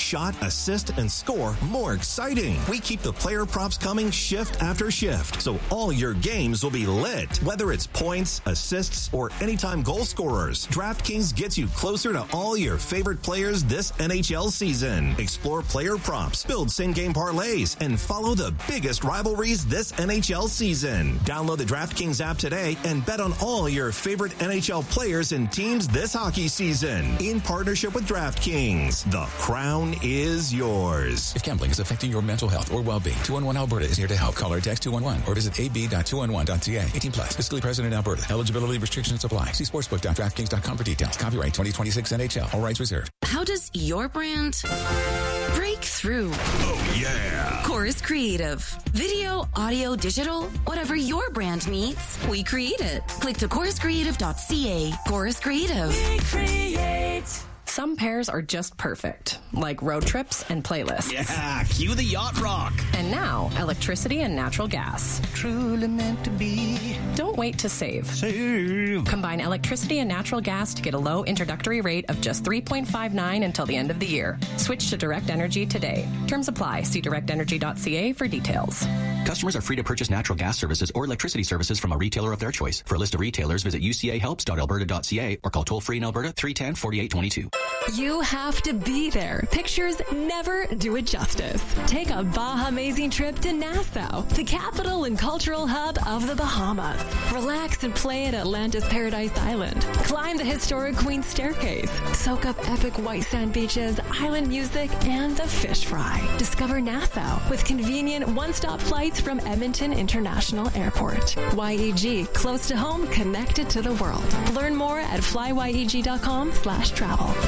shot, assist, and score more exciting. We keep the player props coming shift after shift, so all your games will be lit. Whether it's points, assists, or anytime goal scorers, DraftKings gets you closer to all your favorite players this NHL season. Explore player props, build same-game parlays, and follow the biggest rivalries this NHL season. Download the DraftKings app today and bet on all your favorite NHL players and teams this hockey season. In partnership with DraftKings, the crown is yours. If gambling is affecting your mental health or well-being, 211 Alberta is here to help. Call or text 211 or visit ab.211.ca. 18 plus. Fiscally present in Alberta. Eligibility restrictions apply. See sportsbook.draftkings.com for details. Copyright 2026 NHL. All rights reserved. How does your brand break through? Oh, yeah. Chorus Creative. Video, audio, digital, whatever your brand needs, we create it. Click to choruscreative.ca. Chorus Creative. We create. Some pairs are just perfect, like road trips and playlists. Yeah, cue the yacht rock. And now, electricity and natural gas. Truly meant to be. Don't wait to save. Combine electricity and natural gas to get a low introductory rate of just $3.59 until the end of the year. Switch to Direct Energy today. Terms apply. See directenergy.ca for details. Customers are free to purchase natural gas services or electricity services from a retailer of their choice. For a list of retailers, visit ucahelps.alberta.ca or call toll-free in Alberta 310-4822. You have to be there. Pictures never do it justice. Take a Baha-mazing trip to Nassau, the capital and cultural hub of the Bahamas. Relax and play at Atlantis Paradise Island. Climb the historic Queen's Staircase. Soak up epic white sand beaches, island music, and the fish fry. Discover Nassau with convenient one-stop flights from Edmonton International Airport. YEG, close to home, connected to the world. Learn more at flyyeg.com/travel.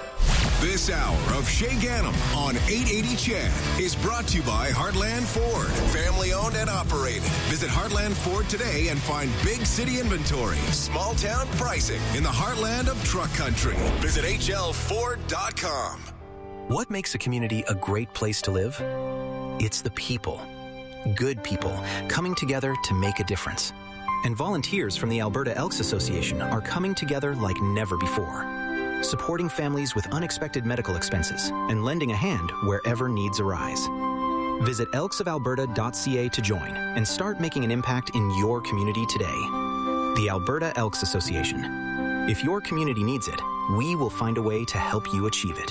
This hour of Shay Gannam on 880 CHED is brought to you by Heartland Ford. Family owned and operated. Visit Heartland Ford today and find big city inventory, small town pricing in the heartland of truck country. Visit hlford.com. What makes a community a great place to live? It's the people. Good people coming together to make a difference. And volunteers from the Alberta Elks Association are coming together like never before, supporting families with unexpected medical expenses and lending a hand wherever needs arise. Visit elksofalberta.ca to join and start making an impact in your community today. The Alberta Elks Association. If your community needs it, we will find a way to help you achieve it.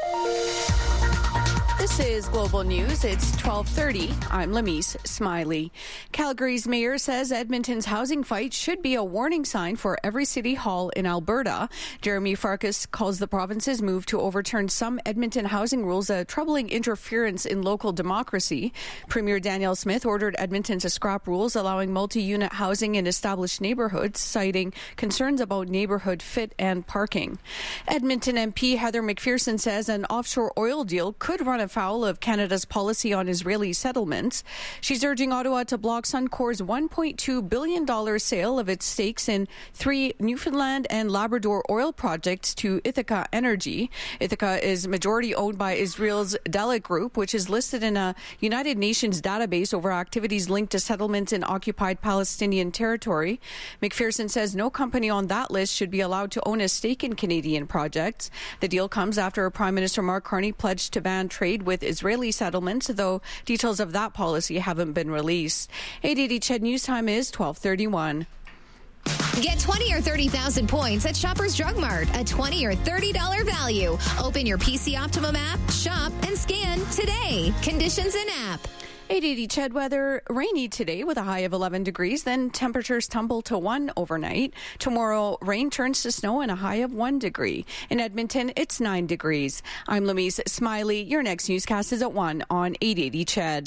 This is Global News. It's 12:30. I'm Lamise Smiley. Calgary's mayor says Edmonton's housing fight should be a warning sign for every city hall in Alberta. Jeremy Farkas calls the province's move to overturn some Edmonton housing rules a troubling interference in local democracy. Premier Danielle Smith ordered Edmonton to scrap rules allowing multi-unit housing in established neighbourhoods, citing concerns about neighbourhood fit and parking. Edmonton MP Heather McPherson says an offshore oil deal could run afoul of Canada's policy on Israeli settlements. She's urging Ottawa to block Suncor's $1.2 billion sale of its stakes in 3 Newfoundland and Labrador oil projects to Ithaca Energy. Ithaca is majority owned by Israel's Dalit Group, which is listed in a United Nations database over activities linked to settlements in occupied Palestinian territory. McPherson says no company on that list should be allowed to own a stake in Canadian projects. The deal comes after Prime Minister Mark Carney pledged to ban trade with Israeli settlements, though details of that policy haven't been released. 880 CHED News Time is 12:31. Get 20 or 30,000 points at Shoppers Drug Mart, a $20 or $30 value. Open your PC Optimum app, shop, and scan today. Conditions in app. 880 CHED weather, rainy today with a high of 11 degrees. Then temperatures tumble to 1 overnight. Tomorrow, rain turns to snow and a high of 1 degree. In Edmonton, it's 9 degrees. I'm Lamise Smiley. Your next newscast is at 1 on 880 CHED.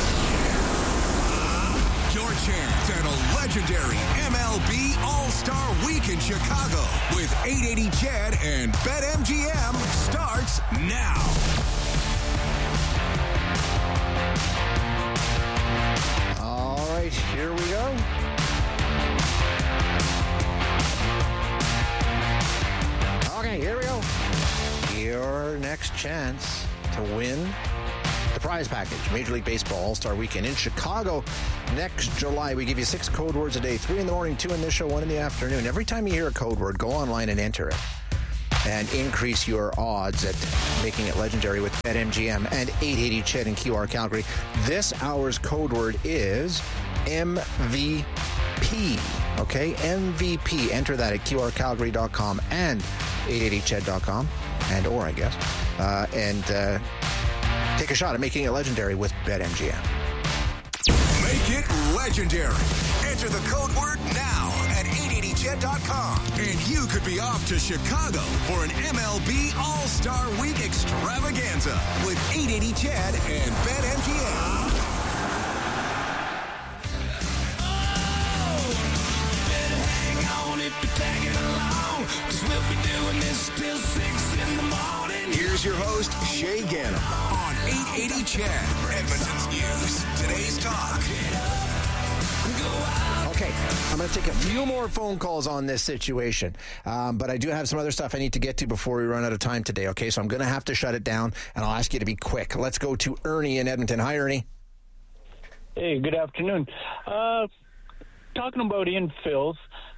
Your chance at a legendary MLB All-Star Week in Chicago with 880 CHED and BetMGM starts now. All right, here we go. Okay, here we go. Your next chance to win the prize package. Major League Baseball All-Star Weekend in Chicago next July. We give you 6 code words a day, 3 in the morning, 2 in this show, 1 in the afternoon. Every time you hear a code word, go online and enter it. and increase your odds at making it legendary with BetMGM and 880 CHED in QR Calgary. This hour's code word is MVP. Okay, MVP. Enter that at QRCalgary.com and 880ched.com, and or I guess, and take a shot at making it legendary with BetMGM. Make it legendary. Enter the code word now at 880ched.com, and you could be off to Chicago for an MLB All-Star Week extravaganza with 880 CHED and BetMGM. Here's your host, Shay Ganem, on 880 CHED, Edmonton's News, today's talk. Okay, I'm going to take a few more phone calls on this situation, but I do have some other stuff I need to get to before we run out of time today, okay? So I'm going to have to shut it down, and I'll ask you to be quick. Let's go to Ernie in Edmonton. Hi, Ernie. Hey, good afternoon. Talking about infills,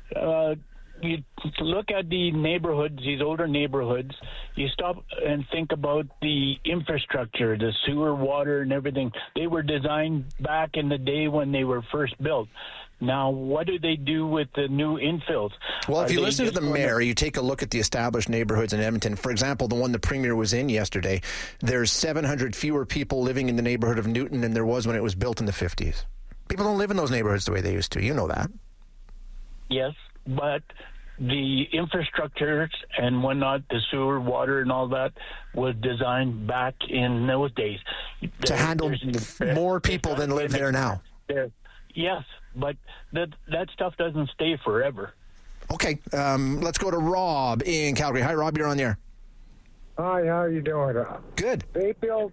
you look at the neighborhoods, these older neighborhoods, you stop and think about the infrastructure, the sewer, water, and everything. They were designed back in the day when they were first built. Now, what do they do with the new infills? Well, if you listen to the mayor, you take a look at the established neighborhoods in Edmonton. For example, the one the premier was in yesterday, there's 700 fewer people living in the neighborhood of Newton than there was when it was built in the 50s. People don't live in those neighborhoods the way they used to. You know that. Yes, but the infrastructures and whatnot, the sewer, water, and all that was designed back in those days. To handle more people than live there now. Yes, but that stuff doesn't stay forever. Okay, let's go to Rob in Calgary. Hi, Rob, you're on the air. Hi, how are you doing? Good. They built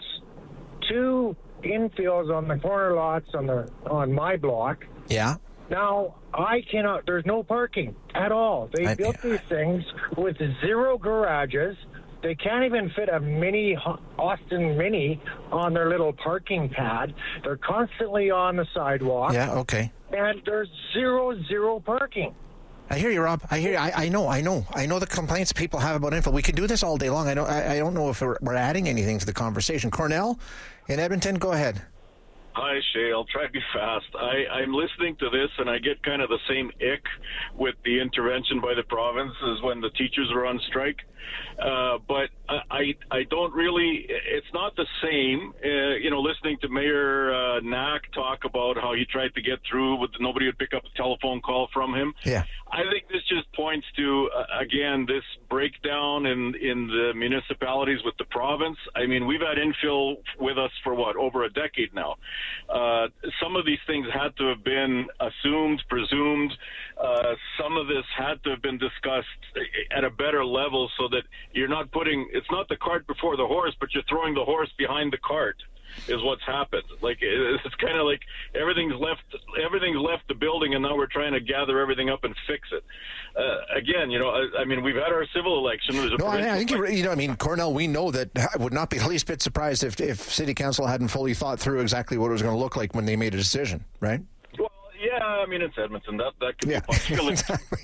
2 infills on the corner lots on my block. Yeah. Now, there's no parking at all. They built these things with 0 garages. They can't even fit a mini Austin Mini on their little parking pad. They're constantly on the sidewalk. Yeah, okay. And there's zero parking. I hear you, Rob. I hear you. I know the complaints people have about info. We can do this all day long. I don't know if we're adding anything to the conversation. Cornell in Edmonton, go ahead. Hi, Shay. I'll try to be fast. I'm listening to this, and I get kind of the same ick with the intervention by the province as when the teachers were on strike. But I don't really, it's not the same. Listening to Mayor Knack talk about how he tried to get through, but nobody would pick up a telephone call from him. Yeah. I think this just points to, again, this breakdown in the municipalities with the province. I mean, we've had infill with us for, over a decade now. Some of these things had to have been assumed, presumed. Some of this had to have been discussed at a better level so that you're not it's not the cart before the horse, but you're throwing the horse behind the cart is what's happened. Like, it's kind of like everything's left the building, and now we're trying to gather everything up and fix it. Again, I mean, we've had our civil election. I think Cornell, we know that I would not be the least bit surprised if City Council hadn't fully thought through exactly what it was going to look like when they made a decision, right? Well, yeah, I mean, it's Edmonton. That could be a possibility. Exactly.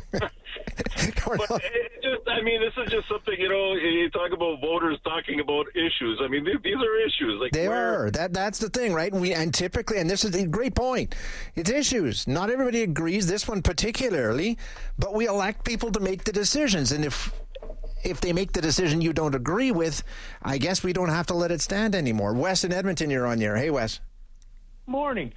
But this is just something, you talk about voters talking about issues. I mean, these are issues. Like they are. That's the thing, right? And typically, and this is a great point, it's issues. Not everybody agrees, this one particularly, but we elect people to make the decisions. And if they make the decision you don't agree with, I guess we don't have to let it stand anymore. Wes in Edmonton, you're on the air. Hey, Wes. Morning.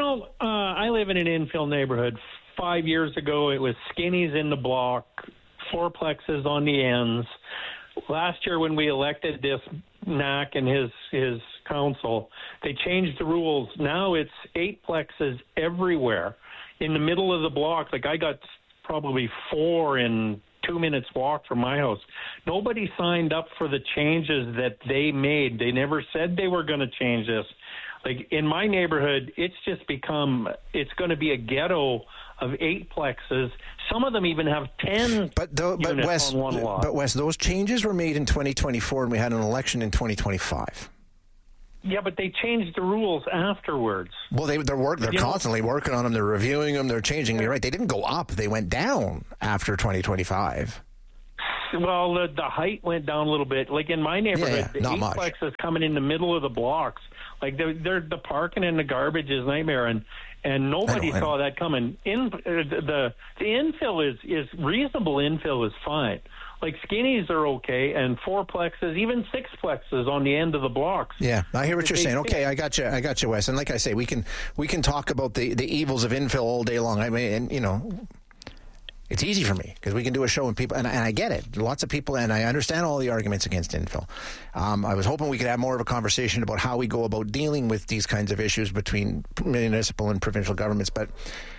I live in an infill neighborhood. 5 years ago, it was skinnies in the block, fourplexes on the ends. Last year, when we elected this Knack and his council, they changed the rules. Now it's 8plexes everywhere in the middle of the block. Like, I got probably 4 in 2 minutes walk from my house. Nobody signed up for the changes that they made. They never said they were going to change this. Like, in my neighborhood, it's just it's going to be a ghetto of 8plexes. Some of them even have 10 units on one lot. But Wes, those changes were made in 2024, and we had an election in 2025. Yeah, but they changed the rules afterwards. Well, they're constantly working on them. They're reviewing them. They're changing. You're right. They didn't go up. They went down after 2025. Well, the height went down a little bit. Like in my neighborhood, the eightplex is coming in the middle of the blocks. Like the parking and the garbage is nightmare, and nobody saw that coming. The infill is reasonable. Infill is fine. Like skinnies are okay, and fourplexes, even sixplexes on the end of the blocks. Yeah, I hear what you're saying. Okay, I got you, Wes. And like I say, we can talk about the evils of infill all day long. I mean, and you know, it's easy for me because we can do a show and people, and I get it. Lots of people, and I understand all the arguments against infill. I was hoping we could have more of a conversation about how we go about dealing with these kinds of issues between municipal and provincial governments, but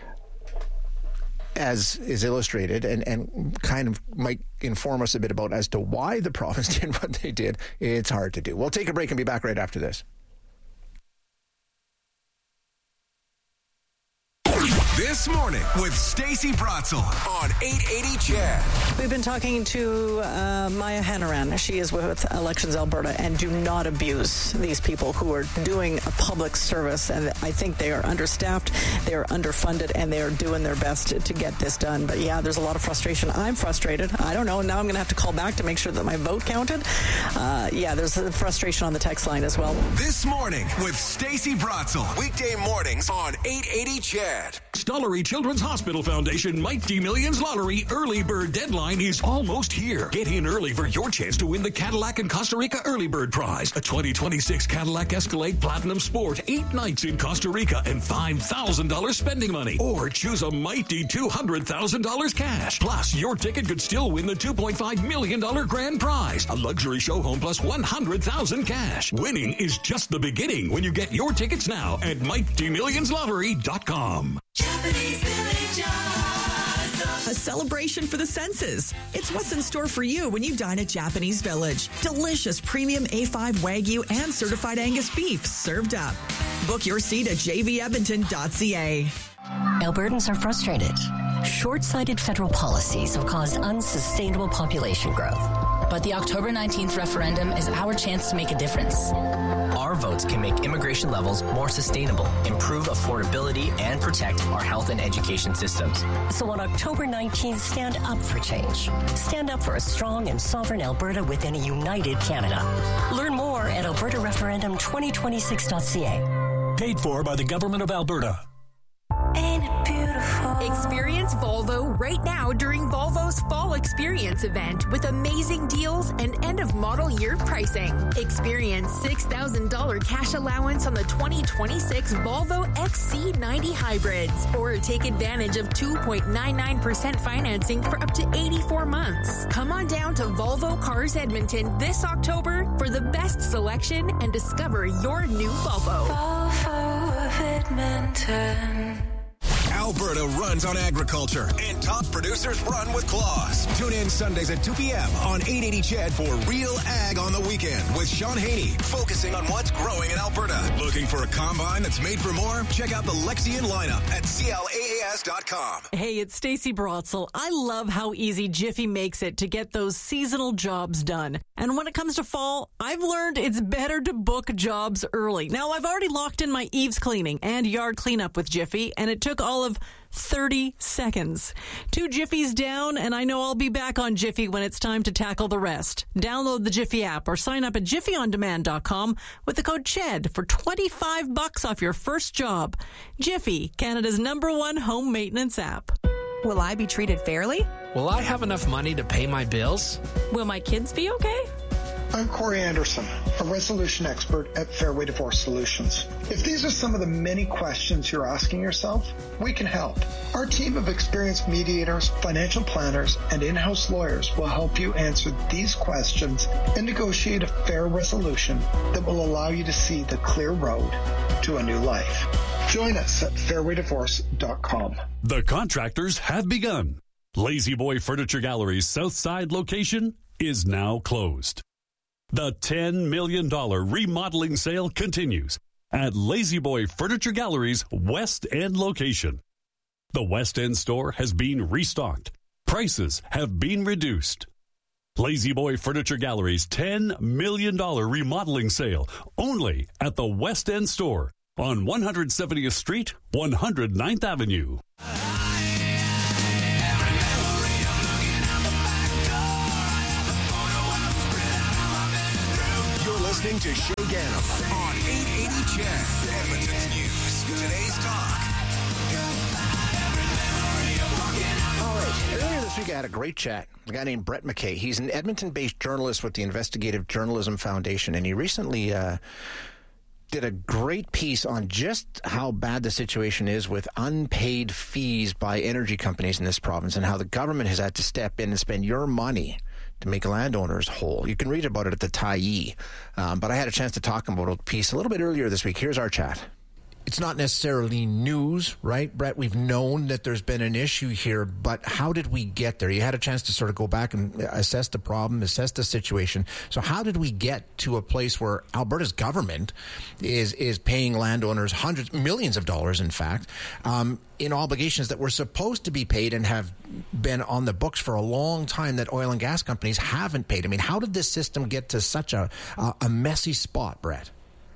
as is illustrated, and kind of might inform us a bit about as to why the province did what they did, it's hard to do. We'll take a break and be back right after this. This morning with Stacey Bratzel on 880 CHED. We've been talking to Maya Hannaran. She is with Elections Alberta, and do not abuse these people who are doing a public service. And I think they are understaffed, they are underfunded, and they are doing their best to get this done. But yeah, there's a lot of frustration. I'm frustrated. I don't know. Now I'm going to have to call back to make sure that my vote counted. Yeah, there's frustration on the text line as well. This morning with Stacey Bratzel. Weekday mornings on 880 CHED. Stollery Children's Hospital Foundation Mighty Millions Lottery early bird deadline is almost here. Get in early for your chance to win the Cadillac and Costa Rica early bird prize, a 2026 Cadillac Escalade Platinum Sport, 8 nights in Costa Rica, and $5,000 spending money. Or choose a mighty $200,000 cash. Plus, your ticket could still win the $2.5 million grand prize, a luxury show home plus $100,000 cash. Winning is just the beginning when you get your tickets now at MightyMillionsLottery.com. A celebration for the senses. It's what's in store for you when you dine at Japanese Village. Delicious premium A5 Wagyu and certified Angus beef served up. Book your seat at jvedmonton.ca. Albertans are frustrated. Short-sighted federal policies have caused unsustainable population growth. But the October 19th referendum is our chance to make a difference. Our votes can make immigration levels more sustainable, improve affordability, and protect our health and education systems. So on October 19th, stand up for change. Stand up for a strong and sovereign Alberta within a united Canada. Learn more at albertareferendum2026.ca. Paid for by the Government of Alberta. Ain't it beautiful? Experience Volvo right now during Volvo's Fall Experience event with amazing deals and end-of-model year pricing. Experience $6,000 cash allowance on the 2026 Volvo XC90 hybrids, or take advantage of 2.99% financing for up to 84 months. Come on down to Volvo Cars Edmonton this October for the best selection and discover your new Volvo. Volvo of Edmonton. Alberta runs on agriculture, and top producers run with Claus. Tune in Sundays at 2 p.m. on 880 CHED for Real Ag on the Weekend with Sean Haney, focusing on what's growing in Alberta. Looking for a combine that's made for more? Check out the Lexion lineup at CLAAS.com. Hey, it's Stacey Bratzel. I love how easy Jiffy makes it to get those seasonal jobs done. And when it comes to fall, I've learned it's better to book jobs early. Now, I've already locked in my eaves cleaning and yard cleanup with Jiffy, and it took all of 30 seconds. 2 Jiffies down, and I know I'll be back on Jiffy when it's time to tackle the rest. Download the Jiffy app or sign up at jiffyondemand.com with the code CHED for $25 off your first job. Jiffy, Canada's #1 home maintenance app. Will I be treated fairly? Will I have enough money to pay my bills? Will my kids be okay? I'm Corey Anderson, a resolution expert at Fairway Divorce Solutions. If these are some of the many questions you're asking yourself, we can help. Our team of experienced mediators, financial planners, and in-house lawyers will help you answer these questions and negotiate a fair resolution that will allow you to see the clear road to a new life. Join us at fairwaydivorce.com. The contractors have begun. Lazy Boy Furniture Gallery's South Side location is now closed. The $10 million remodeling sale continues at Lazy Boy Furniture Gallery's West End location. The West End store has been restocked. Prices have been reduced. Lazy Boy Furniture Gallery's $10 million remodeling sale only at the West End store on 170th Street, 109th Avenue. listening to Shay Ganem on 880 CHED, Edmonton's News. Today's Talk. All right. Earlier this week, I had a great chat with a guy named Brett McKay. He's an Edmonton-based journalist with the Investigative Journalism Foundation, and he recently did a great piece on just how bad the situation is with unpaid fees by energy companies in this province and how the government has had to step in and spend your money to make landowners whole. You can read about it at the Tyee, but I had a chance to talk about a piece a little bit earlier this week. Here's our chat. It's not necessarily news, right, Brett? We've known that there's been an issue here, but how did we get there? You had a chance to sort of go back and assess the problem, assess the situation. So how did we get to a place where Alberta's government is paying landowners hundreds, millions of dollars, in fact, in obligations that were supposed to be paid and have been on the books for a long time that oil and gas companies haven't paid? I mean, how did this system get to such a messy spot, Brett?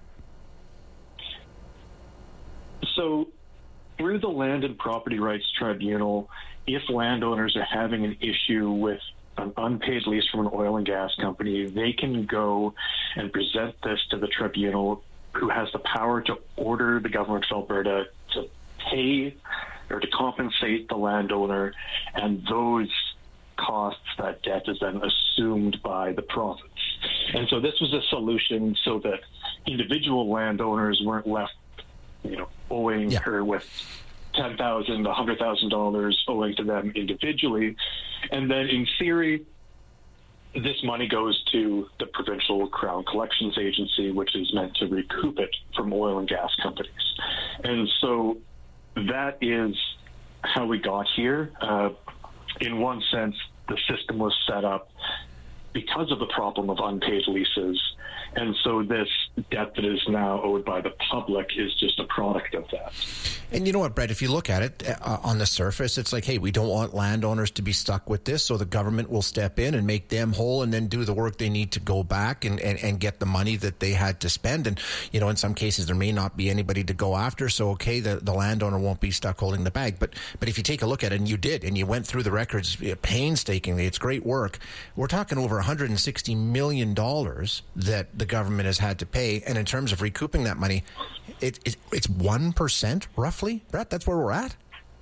So through the Land and Property Rights Tribunal, if landowners are having an issue with an unpaid lease from an oil and gas company, they can go and present this to the tribunal, who has the power to order the government of Alberta to pay or to compensate the landowner, and those costs, that debt, is then assumed by the province. And so this was a solution so that individual landowners weren't left owing her with $10,000, $100,000 owing to them individually. And then in theory, this money goes to the provincial Crown Collections Agency, which is meant to recoup it from oil and gas companies. And so that is how we got here. In one sense, the system was set up because of the problem of unpaid leases. And so this debt that is now owed by the public is just a product of that. And you know what, Brett, if you look at it on the surface, it's like, hey, we don't want landowners to be stuck with this, so the government will step in and make them whole and then do the work they need to go back and get the money that they had to spend. And, in some cases there may not be anybody to go after, so okay, the landowner won't be stuck holding the bag. But if you take a look at it, and you did, and you went through the records painstakingly, it's great work. We're talking over $160 million that the government has had to pay, and in terms of recouping that money, it's 1% roughly, Brett. That's where we're at.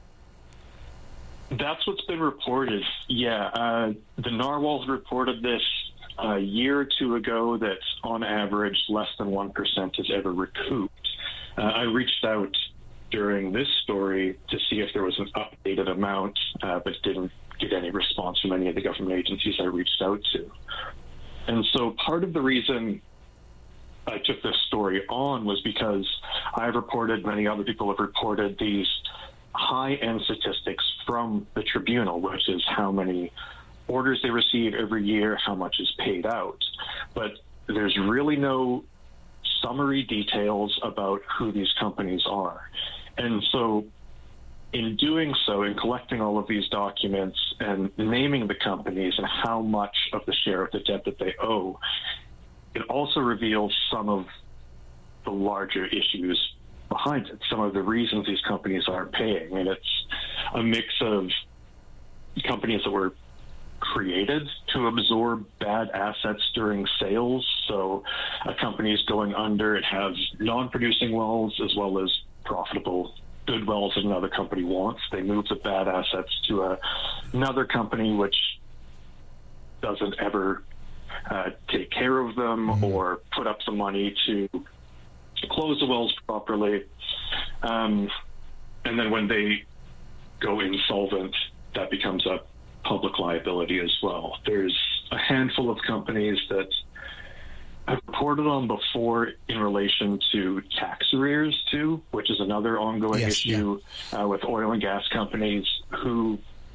That's what's been reported. Yeah, the Narwhals reported this a year or two ago, that on average less than 1% is ever recouped. I reached out during this story to see if there was an updated amount, but didn't get any response from any of the government agencies I reached out to. And so part of the reason I took this story on was because I've reported, many other people have reported, these high-end statistics from the tribunal, which is how many orders they receive every year, how much is paid out. But there's really no summary details about who these companies are. And so in doing so, in collecting all of these documents and naming the companies and how much of the share of the debt that they owe, it also reveals some of the larger issues behind it, some of the reasons these companies aren't paying. And it's a mix of companies that were created to absorb bad assets during sales. So a company is going under, it has non-producing wells as well as profitable good wells that another company wants. They move the bad assets to another company which doesn't ever take care of them or put up some money to close the wells properly. And then when they go insolvent, that becomes a public liability as well. There's a handful of companies that I've reported on before in relation to tax arrears too, which is another ongoing issue with oil and gas companies who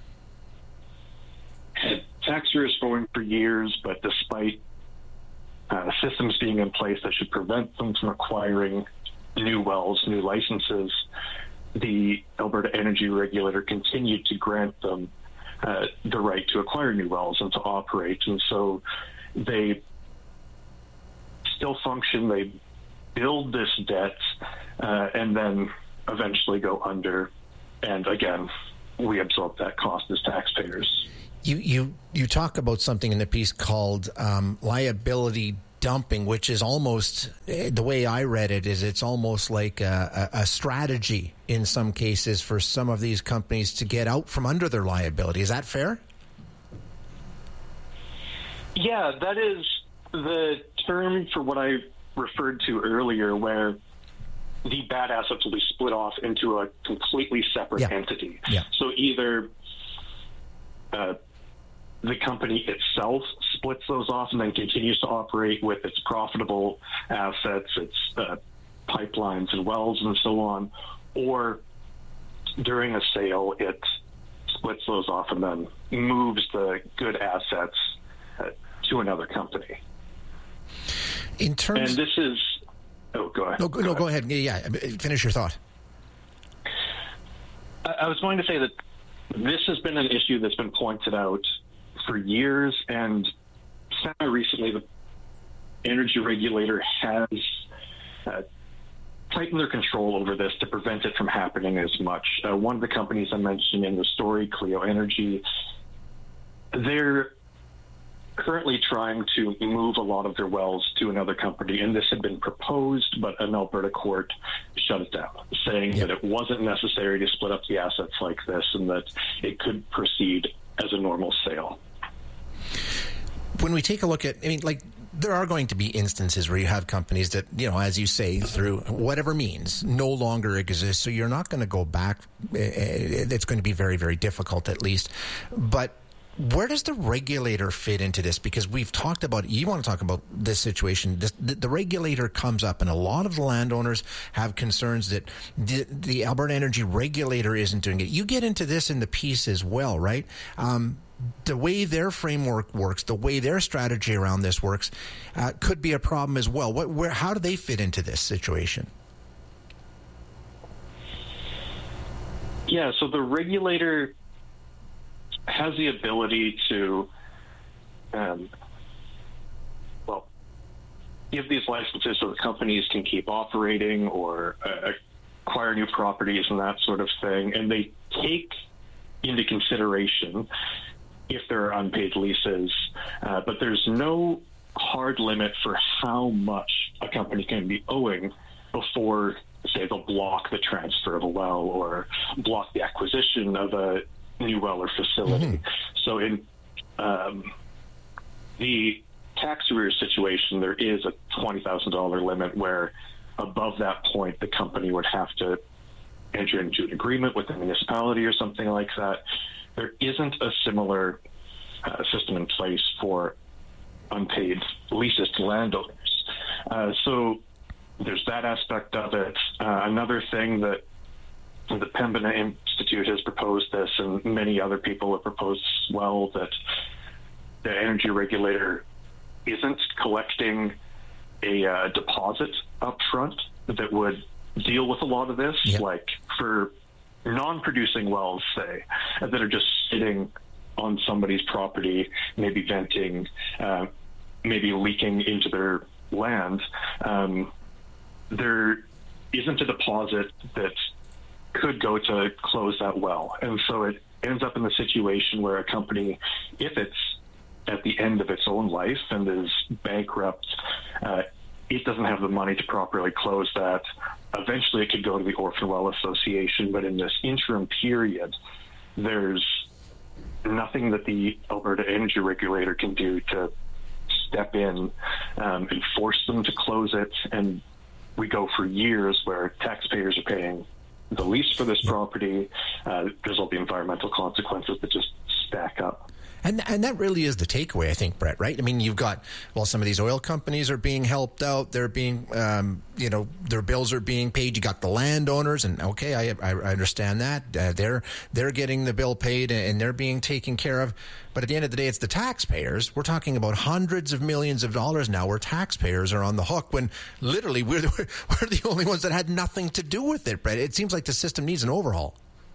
had tax arrears going for years, but despite systems being in place that should prevent them from acquiring new wells, new licenses, the Alberta Energy Regulator continued to grant them the right to acquire new wells and to operate. And so they still function, they build this debt, and then eventually go under. And again, we absorb that cost as taxpayers. You talk about something in the piece called liability dumping, which is almost, the way I read it, is it's almost like a strategy in some cases for some of these companies to get out from under their liability. Is that fair? Yeah, that is the term for what I referred to earlier, where the bad assets will be split off into a completely separate entity. Yeah. So either the company itself splits those off and then continues to operate with its profitable assets, its pipelines and wells and so on, or during a sale, it splits those off and then moves the good assets to another company. In terms, and this is, go ahead. No, go ahead. Yeah, finish your thought. I was going to say that this has been an issue that's been pointed out for years, and semi-recently the energy regulator has tightened their control over this to prevent it from happening as much. One of the companies I mentioned in the story, Clio Energy, they're currently trying to move a lot of their wells to another company, and this had been proposed, but an Alberta court shut it down, saying that it wasn't necessary to split up the assets like this and that it could proceed as a normal sale. When we take a look at, there are going to be instances where you have companies that, as you say, through whatever means, no longer exist. So you're not going to go back. It's going to be very, very difficult, at least. But where does the regulator fit into this? Because we've talked about, you want to talk about this situation, the regulator comes up, and a lot of the landowners have concerns that the Alberta Energy Regulator isn't doing it. You get into this in the piece as well, right? The way their framework works, the way their strategy around this works, could be a problem as well. How do they fit into this situation? Yeah, so the regulator has the ability to, give these licenses so the companies can keep operating or acquire new properties and that sort of thing. And they take into consideration if there are unpaid leases, but there's no hard limit for how much a company can be owing before, say, they'll block the transfer of a well or block the acquisition of a new well or facility. So in the tax arrears situation, there is a $20,000 limit where above that point the company would have to enter into an agreement with the municipality or something like that. There isn't a similar system in place for unpaid leases to landowners. So there's that aspect of it. Another thing that the Pembina Institute has proposed this, and many other people have proposed as well, that the energy regulator isn't collecting a deposit up front that would deal with a lot of this, like for non-producing wells, say, that are just sitting on somebody's property, maybe venting, maybe leaking into their land. There isn't a deposit that could go to close that well. And so it ends up in the situation where a company, if it's at the end of its own life and is bankrupt, it doesn't have the money to properly close that. Eventually it could go to the Orphan Well Association, but in this interim period, there's nothing that the Alberta Energy Regulator can do to step in and force them to close it. And we go for years where taxpayers are paying the lease for this property. There's all the environmental consequences that just stack up. And that really is the takeaway, I think, Brett, right? I mean, you've got, some of these oil companies are being helped out. They're being, their bills are being paid. You got the landowners, and okay, I understand that. They're getting the bill paid and they're being taken care of. But at the end of the day, it's the taxpayers. We're talking about hundreds of millions of dollars now where taxpayers are on the hook when literally we're the only ones that had nothing to do with it, Brett. It seems like the system needs an overhaul.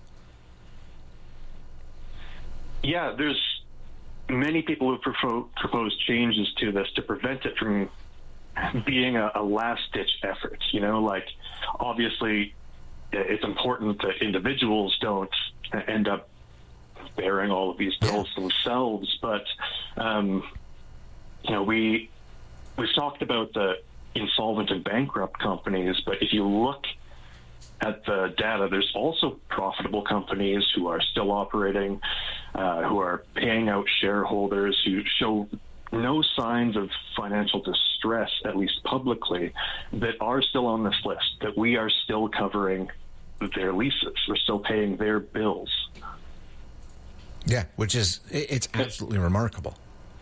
Yeah, there's many people who propose changes to this to prevent it from being a last-ditch effort. Obviously, it's important that individuals don't end up bearing all of these bills themselves, but we we've talked about the insolvent and bankrupt companies, but if you look at the data, there's also profitable companies who are still operating, who are paying out shareholders, who show no signs of financial distress, at least publicly, that are still on this list, that we are still covering their leases. We're still paying their bills. Yeah, which is, it's absolutely remarkable.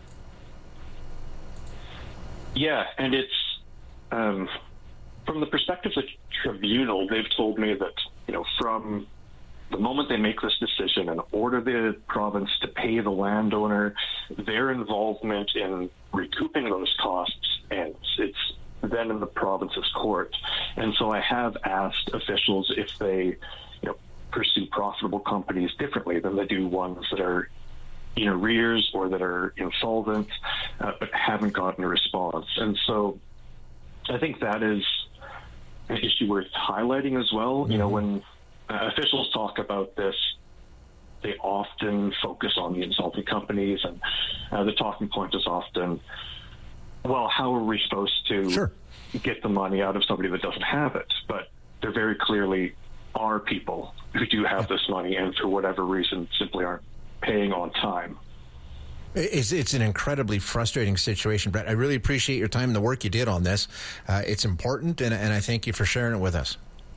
Yeah, and it's, from the perspective of the tribunal, they've told me that, from the moment they make this decision and order the province to pay the landowner, their involvement in recouping those costs ends. It's then in the province's court. And so I have asked officials if they, pursue profitable companies differently than they do ones that are in arrears or that are insolvent, but haven't gotten a response. And so I think that is an issue worth highlighting as well. Mm-hmm. When officials talk about this, they often focus on the insolvent companies, and the talking point is often, well, how are we supposed to get the money out of somebody that doesn't have it? But there very clearly are people who do have this money and for whatever reason simply aren't paying on time. It's an incredibly frustrating situation, Brett. I really appreciate your time and the work you did on this. It's important, and I thank you for sharing it with us.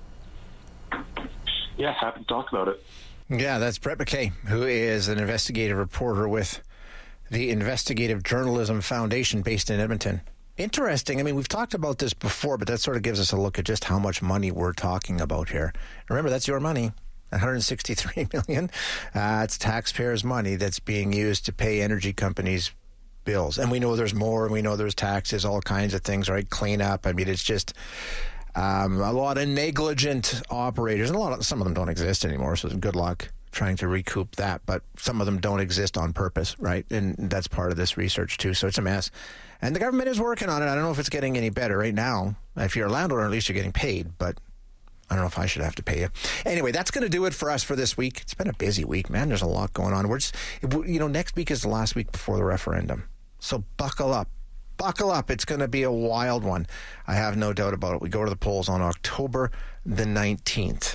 Yeah, happy to talk about it. Yeah, that's Brett McKay, who is an investigative reporter with the Investigative Journalism Foundation based in Edmonton. Interesting. I mean, we've talked about this before, but that sort of gives us a look at just how much money we're talking about here. Remember, that's your money. $163 million. It's taxpayers' money that's being used to pay energy companies' bills. And we know there's more, and we know there's taxes, all kinds of things, right? Cleanup. I mean, it's just a lot of negligent operators, and some of them don't exist anymore, so good luck trying to recoup that. But some of them don't exist on purpose, right? And that's part of this research, too. So it's a mess. And the government is working on it. I don't know if it's getting any better right now. If you're a landlord, at least you're getting paid, but I don't know if I should have to pay you. Anyway, that's going to do it for us for this week. It's been a busy week, man. There's a lot going on. We're just, next week is the last week before the referendum. So buckle up. Buckle up. It's going to be a wild one. I have no doubt about it. We go to the polls on October the 19th.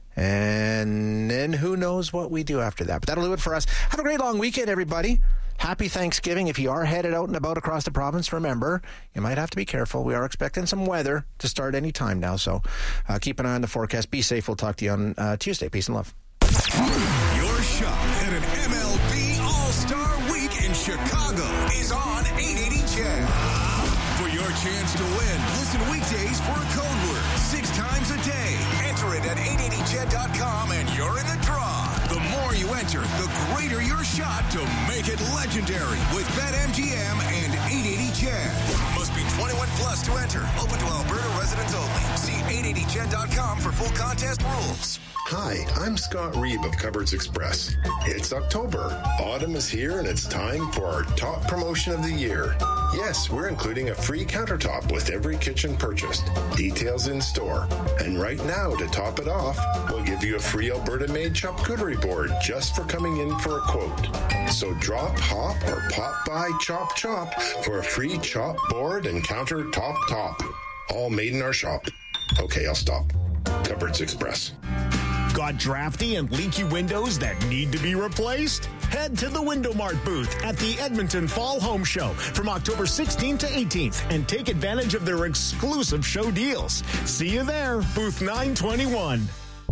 And then who knows what we do after that. But that'll do it for us. Have a great long weekend, everybody. Happy Thanksgiving. If you are headed out and about across the province, remember, you might have to be careful. We are expecting some weather to start any time now, so keep an eye on the forecast. Be safe. We'll talk to you on Tuesday. Peace and love. Your shot at an MLB All-Star Week in Chicago is on 880 CHED. For your chance to win, listen weekdays for a code word 6 times a day. Enter it at 880ched.com and you're in the draw. The more you enter, the greater your shot to make it legendary with BetMGM and 880CHED. Must be 21 plus to enter. Open to Alberta residents only. See 880ched.com for full contest rules. Hi, I'm Scott Reeb of Cupboards Express. It's October. Autumn is here and it's time for our top promotion of the year. Yes, we're including a free countertop with every kitchen purchased. Details in store. And right now, to top it off, we'll give you a free Alberta-made charcuterie board just for coming in for a quote. So drop, hop, or pop by Chop Chop for a free chop board and countertop top. All made in our shop. Okay, I'll stop. Cupboards Express. Got drafty and leaky windows that need to be replaced? Head to the Window Mart booth at the Edmonton Fall Home Show from October 16th to 18th and take advantage of their exclusive show deals. See you there, booth 921.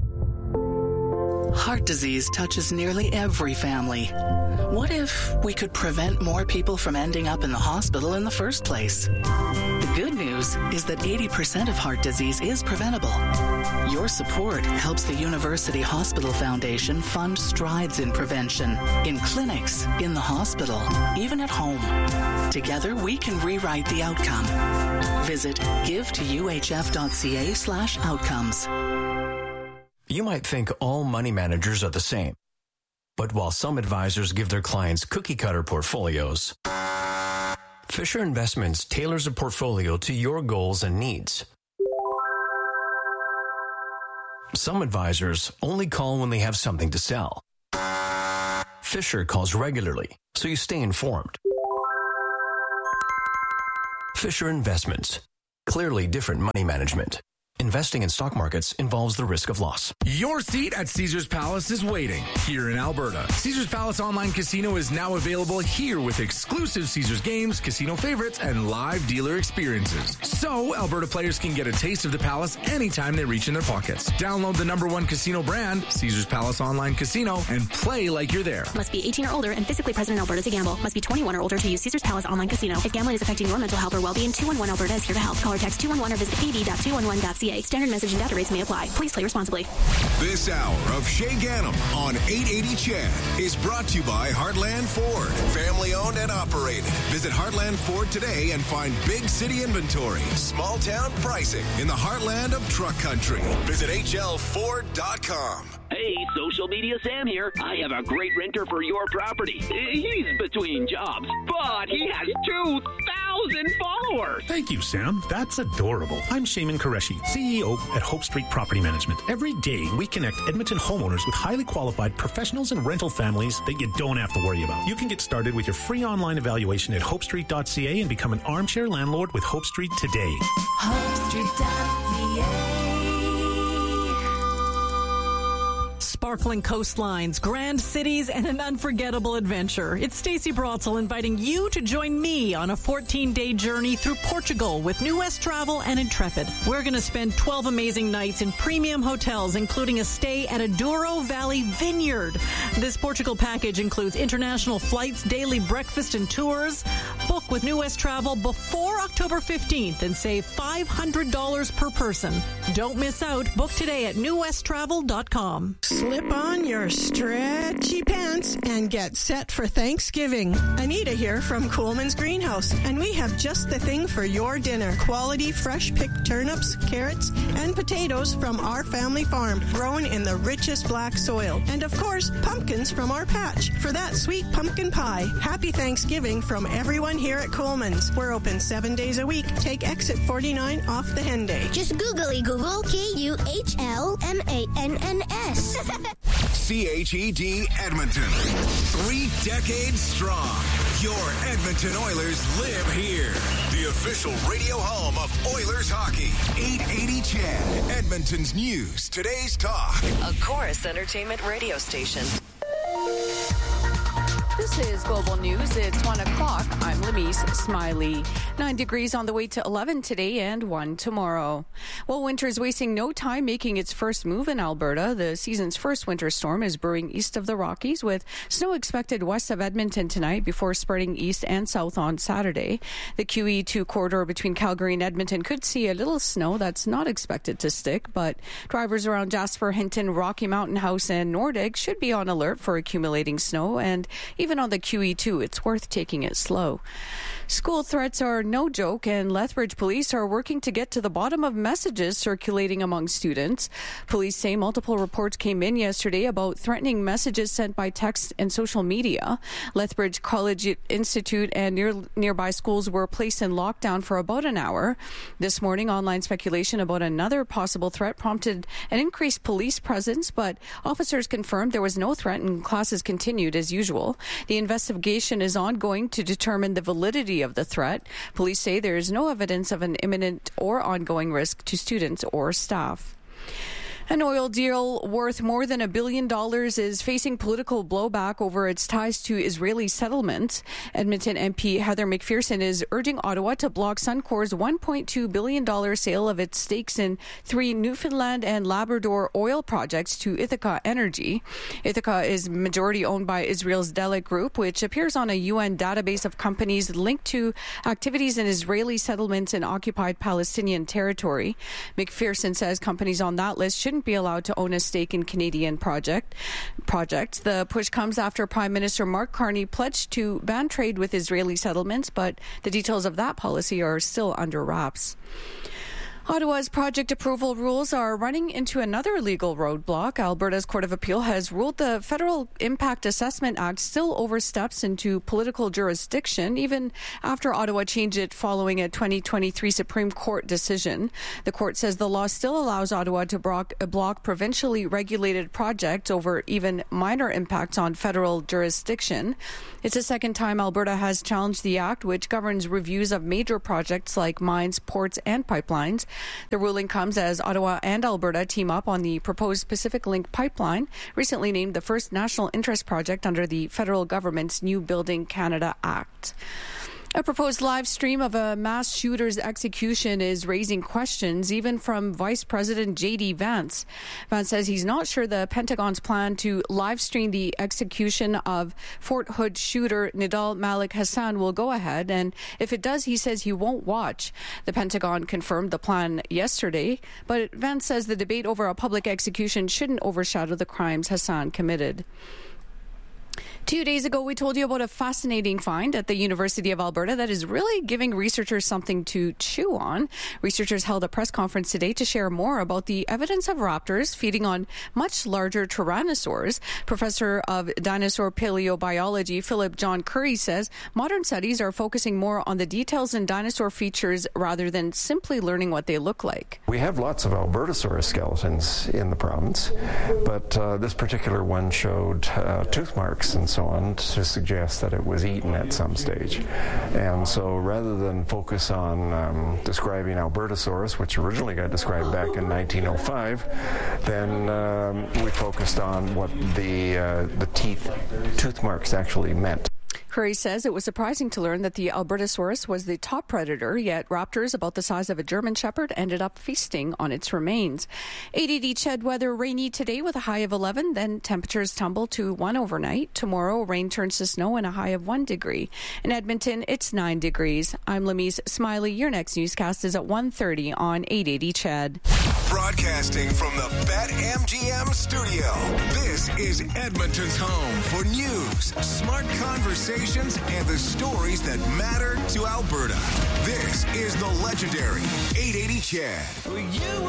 Heart disease touches nearly every family. What if we could prevent more people from ending up in the hospital in the first place? The good news is that 80% of heart disease is preventable. Your support helps the University Hospital Foundation fund strides in prevention, in clinics, in the hospital, even at home. Together, we can rewrite the outcome. Visit give2uhf.ca/outcomes. You might think all money managers are the same. But while some advisors give their clients cookie-cutter portfolios, Fisher Investments tailors a portfolio to your goals and needs. Some advisors only call when they have something to sell. Fisher calls regularly, so you stay informed. Fisher Investments. Clearly different money management. Investing in stock markets involves the risk of loss. Your seat at Caesars Palace is waiting here in Alberta. Caesars Palace Online Casino is now available here with exclusive Caesars games, casino favorites, and live dealer experiences. So Alberta players can get a taste of the Palace anytime they reach in their pockets. Download the #1 casino brand, Caesars Palace Online Casino, and play like you're there. Must be 18 or older and physically present in Alberta to gamble. Must be 21 or older to use Caesars Palace Online Casino. If gambling is affecting your mental health or well-being, 211 Alberta is here to help. Call or text 211 or visit ab.211.ca. Standard message and data rates may apply. Please play responsibly. This hour of Shay Ganem on 880 CHED is brought to you by Heartland Ford. Family owned and operated. Visit Heartland Ford today and find big city inventory, small town pricing in the heartland of truck country. Visit hlford.com. Hey, social media Sam here. I have a great renter for your property. He's between jobs, but he has 2,000 followers. Thank you, Sam. That's adorable. I'm Shayman Qureshi, CEO at Hope Street Property Management. Every day, we connect Edmonton homeowners with highly qualified professionals and rental families that you don't have to worry about. You can get started with your free online evaluation at hopestreet.ca and become an armchair landlord with Hope Street today. HopeStreet.ca. Sparkling coastlines, grand cities, and an unforgettable adventure. It's Stacey Brotzel inviting you to join me on a 14-day journey through Portugal with New West Travel and Intrepid. We're going to spend 12 amazing nights in premium hotels, including a stay at a Douro Valley Vineyard. This Portugal package includes international flights, daily breakfast, and tours. Book with New West Travel before October 15th and save $500 per person. Don't miss out. Book today at newwesttravel.com. Slip on your stretchy pants and get set for Thanksgiving. Anita here from Coolman's Greenhouse, and we have just the thing for your dinner. Quality, fresh-picked turnips, carrots, and potatoes from our family farm, grown in the richest black soil. And, of course, pumpkins from our patch for that sweet pumpkin pie. Happy Thanksgiving from everyone here at Coolman's. We're open 7 days a week. Take exit 49 off the Henday. Just googly Google KUHLMANNS. CHED Edmonton. 3 decades strong. Your Edmonton Oilers live here. The official radio home of Oilers hockey. 880 CHED. Edmonton's news. Today's talk. A Chorus Entertainment radio station. This is Global News. It's 1 o'clock. I'm Lamise Smiley. 9 degrees on the way to 11 today and 1 tomorrow. Well, winter is wasting no time making its first move in Alberta. The season's first winter storm is brewing east of the Rockies, with snow expected west of Edmonton tonight before spreading east and south on Saturday. The QE2 corridor between Calgary and Edmonton could see a little snow that's not expected to stick, but drivers around Jasper, Hinton, Rocky Mountain House, and Nordic should be on alert for accumulating snow, and even on the QE2, it's worth taking it slow. School threats are no joke, and Lethbridge police are working to get to the bottom of messages circulating among students. Police say multiple reports came in yesterday about threatening messages sent by text and social media. Lethbridge College Institute and nearby schools were placed in lockdown for about an hour. This morning, online speculation about another possible threat prompted an increased police presence, but officers confirmed there was no threat and classes continued as usual. The investigation is ongoing to determine the validity of the threat. Police say there is no evidence of an imminent or ongoing risk to students or staff. An oil deal worth more than $1 billion is facing political blowback over its ties to Israeli settlements. Edmonton MP Heather McPherson is urging Ottawa to block Suncor's $1.2 billion sale of its stakes in 3 Newfoundland and Labrador oil projects to Ithaca Energy. Ithaca is majority owned by Israel's Delek Group, which appears on a UN database of companies linked to activities in Israeli settlements in occupied Palestinian territory. McPherson says companies on that list shouldn't be allowed to own a stake in Canadian projects. The push comes after Prime Minister Mark Carney pledged to ban trade with Israeli settlements, but the details of that policy are still under wraps. Ottawa's project approval rules are running into another legal roadblock. Alberta's Court of Appeal has ruled the Federal Impact Assessment Act still oversteps into political jurisdiction, even after Ottawa changed it following a 2023 Supreme Court decision. The court says the law still allows Ottawa to block provincially regulated projects over even minor impacts on federal jurisdiction. It's the second time Alberta has challenged the act, which governs reviews of major projects like mines, ports, and pipelines. The ruling comes as Ottawa and Alberta team up on the proposed Pacific Link pipeline, recently named the first national interest project under the federal government's New Building Canada Act. A proposed live stream of a mass shooter's execution is raising questions, even from Vice President J.D. Vance. Vance says he's not sure the Pentagon's plan to live stream the execution of Fort Hood shooter Nidal Malik Hassan will go ahead, and if it does, he says he won't watch. The Pentagon confirmed the plan yesterday, but Vance says the debate over a public execution shouldn't overshadow the crimes Hassan committed. 2 days ago, we told you about a fascinating find at the University of Alberta that is really giving researchers something to chew on. Researchers held a press conference today to share more about the evidence of raptors feeding on much larger tyrannosaurs. Professor of dinosaur paleobiology Philip John Curry says modern studies are focusing more on the details in dinosaur features rather than simply learning what they look like. We have lots of Albertosaurus skeletons in the province, but this particular one showed tooth marks and so on to suggest that it was eaten at some stage. And so rather than focus on describing Albertosaurus, which originally got described back in 1905, then we focused on what the tooth marks actually meant. Curry says it was surprising to learn that the Albertosaurus was the top predator, yet raptors about the size of a German Shepherd ended up feasting on its remains. 880 CHED weather, rainy today with a high of 11, then temperatures tumble to 1 overnight. Tomorrow, rain turns to snow and a high of 1 degree. In Edmonton, it's 9 degrees. I'm Lamise Smiley. Your next newscast is at 1:30 on 880 CHED. Broadcasting from the BetMGM studio, this is Edmonton's home for news, smart conversations, and the stories that matter to Alberta. This is the legendary 880 CHED.